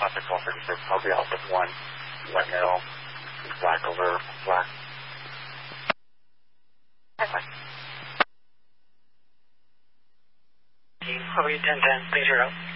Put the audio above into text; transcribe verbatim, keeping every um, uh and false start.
Classic call thirty-six, I'll be out with one. Let me know. Black over black. Bye-bye. Over ten ten, three zero.